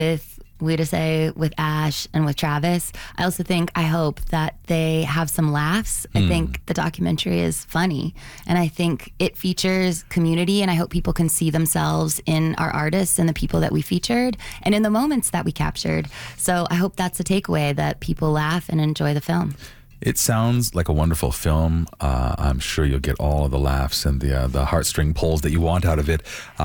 with Weedasay, with Ash, and with Travis. I hope that they have some laughs. I think the documentary is funny, and I think it features community, and I hope people can see themselves in our artists and the people that we featured and in the moments that we captured. So I hope that's a takeaway, that people laugh and enjoy the film. It sounds like a wonderful film. I'm sure you'll get all of the laughs and the heartstring pulls that you want out of it.